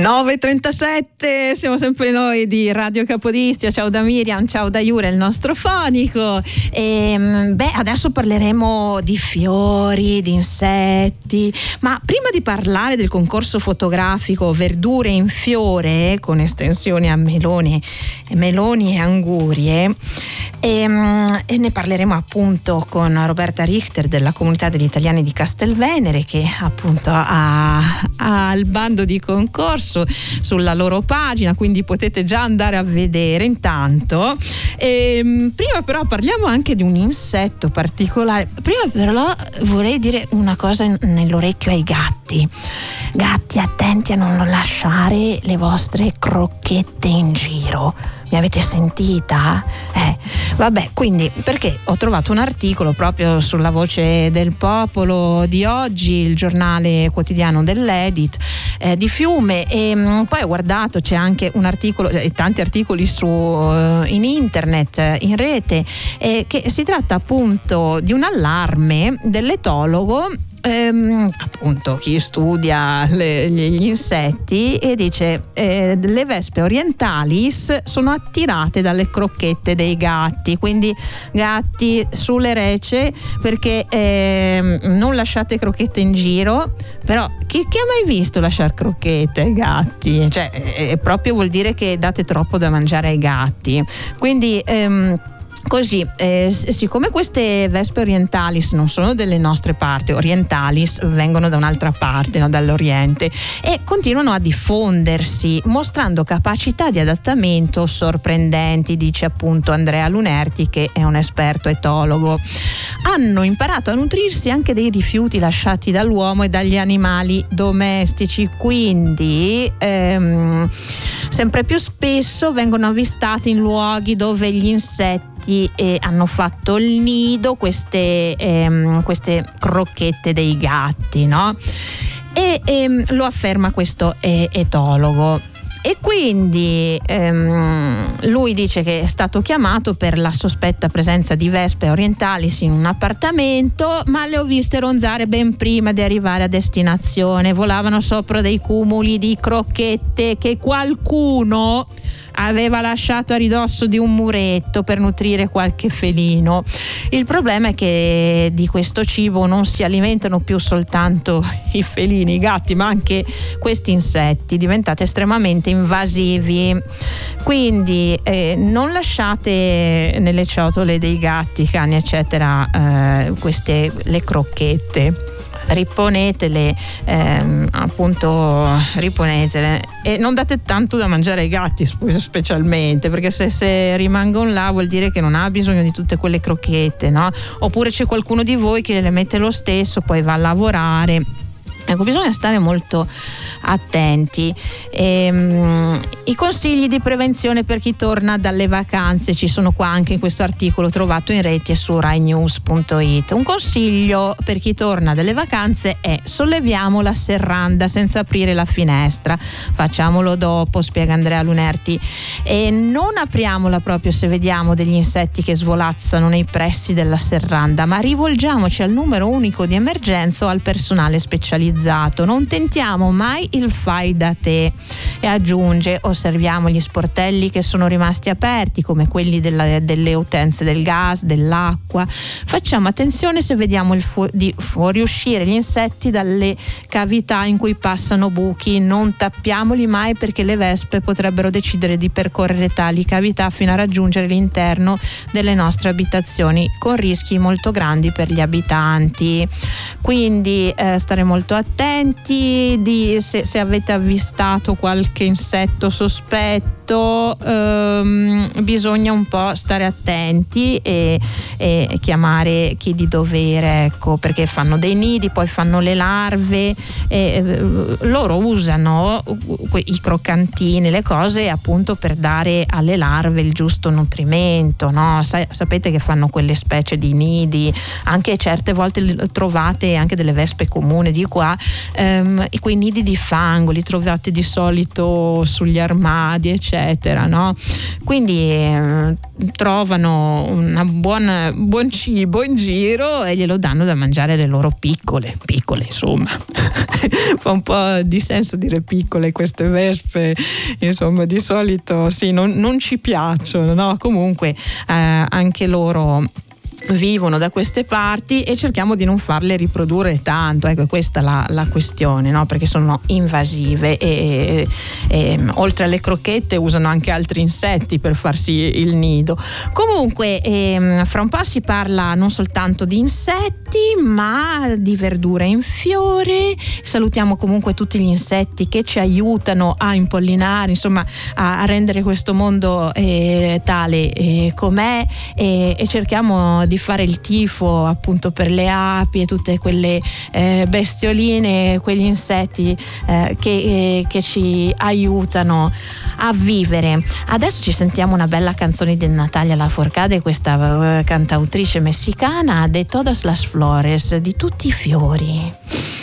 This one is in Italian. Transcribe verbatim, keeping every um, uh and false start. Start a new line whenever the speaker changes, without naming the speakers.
nove e trentasette, siamo sempre noi di Radio Capodistria. Ciao da Miriam, ciao da Iura, il nostro fonico. E, beh, adesso parleremo di fiori, di insetti, ma prima di parlare del concorso fotografico Verdure in fiore, con estensioni a meloni, meloni e angurie, e, e ne parleremo appunto con Roberta Richter della Comunità degli Italiani di Castelvenere, che appunto ha, ha il bando di concorso sulla loro pagina, quindi potete già andare a vedere intanto. E, prima però parliamo anche di un insetto particolare. Prima però vorrei dire una cosa nell'orecchio ai gatti. Gatti, attenti a non lasciare le vostre crocchette in giro. Mi avete sentita? Eh, vabbè, quindi perché ho trovato un articolo proprio sulla Voce del Popolo di oggi, il giornale quotidiano dell'Edit eh, di Fiume, e mh, poi ho guardato, c'è anche un articolo e eh, tanti articoli su uh, in internet, in rete, eh, che si tratta appunto di un allarme dell'etologo. Ehm, appunto chi studia le, gli insetti, e dice eh, le vespe orientalis sono attirate dalle crocchette dei gatti, quindi gatti sulle rece, perché eh, non lasciate crocchette in giro. Però chi, chi ha mai visto lasciare crocchette ai gatti? Cioè è, proprio vuol dire che date troppo da mangiare ai gatti, quindi ehm, così, eh, siccome queste vespe orientalis non sono delle nostre parti, orientalis vengono da un'altra parte, no, dall'Oriente, e continuano a diffondersi mostrando capacità di adattamento sorprendenti, dice appunto Andrea Lunerti, che è un esperto etologo. Hanno imparato a nutrirsi anche dei rifiuti lasciati dall'uomo e dagli animali domestici, quindi ehm, sempre più spesso vengono avvistati in luoghi dove gli insetti e hanno fatto il nido, queste, ehm, queste crocchette dei gatti, no? E ehm, lo afferma questo eh, etologo. E quindi ehm, lui dice che è stato chiamato per la sospetta presenza di vespe orientalis in un appartamento, ma le ho viste ronzare ben prima di arrivare a destinazione. Volavano sopra dei cumuli di crocchette che qualcuno aveva lasciato a ridosso di un muretto per nutrire qualche felino. Il problema è che di questo cibo non si alimentano più soltanto i felini, i gatti, ma anche questi insetti diventati estremamente invasivi. Quindi eh, non lasciate nelle ciotole dei gatti, cani eccetera eh, queste le crocchette. Riponetele, ehm, appunto riponetele, e non date tanto da mangiare ai gatti specialmente, perché se, se rimangono là vuol dire che non ha bisogno di tutte quelle crocchette, no? Oppure c'è qualcuno di voi che le mette lo stesso, poi va a lavorare. Ecco, bisogna stare molto attenti. Ehm, I consigli di prevenzione per chi torna dalle vacanze ci sono qua anche in questo articolo trovato in rete su rai news punto it. Un consiglio per chi torna dalle vacanze è: solleviamo la serranda senza aprire la finestra. Facciamolo dopo, spiega Andrea Lunerti, e non apriamola proprio se vediamo degli insetti che svolazzano nei pressi della serranda, ma rivolgiamoci al numero unico di emergenza o al personale specializzato. Non tentiamo mai il fai da te. E aggiunge: osserviamo gli sportelli che sono rimasti aperti, come quelli della, delle utenze del gas, dell'acqua. Facciamo attenzione se vediamo il fu- di fuoriuscire gli insetti dalle cavità in cui passano buchi. Non tappiamoli mai, perché le vespe potrebbero decidere di percorrere tali cavità fino a raggiungere l'interno delle nostre abitazioni, con rischi molto grandi per gli abitanti. Quindi eh, stare molto attenti di, se, se avete avvistato qualche insetto sospetto, ehm, bisogna un po' stare attenti e, e chiamare chi di dovere, ecco, perché fanno dei nidi, poi fanno le larve, e loro usano i croccantini, le cose appunto per dare alle larve il giusto nutrimento, no? Sa- sapete che fanno quelle specie di nidi, anche certe volte trovate anche delle vespe comuni di qua, ehm, e quei nidi di fango li trovate di solito letto, sugli armadi, eccetera, no? Quindi eh, trovano un buon, buon cibo in giro e glielo danno da mangiare alle loro piccole, piccole insomma. Fa un po' di senso dire piccole queste vespe, insomma, di solito sì, non, non ci piacciono, no? Comunque eh, anche loro vivono da queste parti e cerchiamo di non farle riprodurre tanto, ecco, questa è la, la questione, no? Perché sono invasive e, e, e oltre alle crocchette usano anche altri insetti per farsi il nido. Comunque ehm, fra un po' si parla non soltanto di insetti ma di verdure in fiore. Salutiamo comunque tutti gli insetti che ci aiutano a impollinare, insomma a, a rendere questo mondo eh, tale eh, com'è, e, e cerchiamo di fare il tifo appunto per le api e tutte quelle eh, bestioline, quegli insetti eh, che, eh, che ci aiutano a vivere. Adesso ci sentiamo una bella canzone di Natalia Lafourcade, questa uh, cantautrice messicana, De todas las flores, di tutti i fiori.